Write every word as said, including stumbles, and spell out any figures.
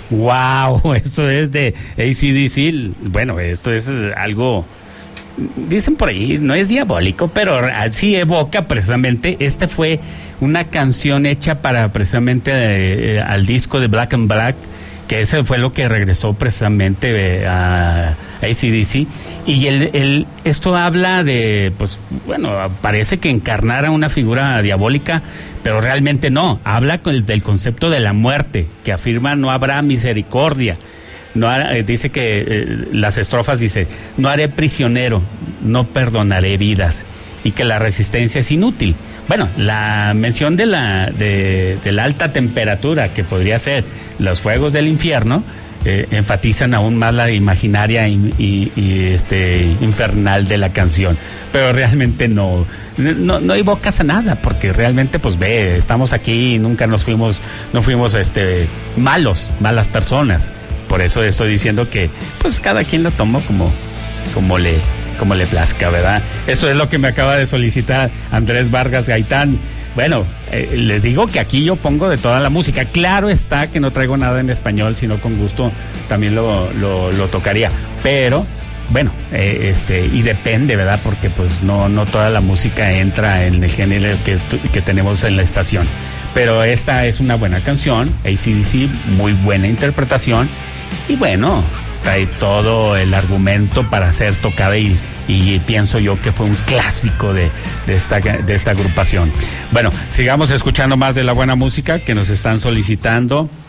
Wow, esto es de A C D C. Bueno, esto es algo, dicen por ahí, no es diabólico, pero sí evoca precisamente. Este fue una canción hecha para precisamente eh, al disco de Black and Black, que ese fue lo que regresó precisamente eh, a A C D C. Y el, el, esto habla de, pues, bueno, parece que encarnara una figura diabólica, pero realmente no. Habla con, del concepto de la muerte, que afirma no habrá misericordia. No, eh, dice que eh, las estrofas dice, no haré prisionero, no perdonaré vidas, y que la resistencia es inútil. Bueno, la mención de la, de, de la alta temperatura, que podría ser los fuegos del infierno, Eh, enfatizan aún más la imaginaria y, y, y este infernal de la canción, pero realmente no, no no evocas a nada, porque realmente pues ve, estamos aquí y nunca nos fuimos, no fuimos este malos, malas personas. Por eso estoy diciendo que pues cada quien lo tomó como, como le, como le plazca, ¿verdad? Esto es lo que me acaba de solicitar Andrés Vargas Gaitán. Bueno, eh, les digo que aquí yo pongo de toda la música. Claro está que no traigo nada en español, sino con gusto también lo, lo, lo tocaría. Pero, bueno, eh, este, y depende, ¿verdad? Porque pues no, no toda la música entra en el género que, que tenemos en la estación. Pero esta es una buena canción, A C D C, muy buena interpretación. Y bueno, trae todo el argumento para ser tocada y... y pienso yo que fue un clásico de, de, esta, de esta agrupación. Bueno, sigamos escuchando más de la buena música que nos están solicitando.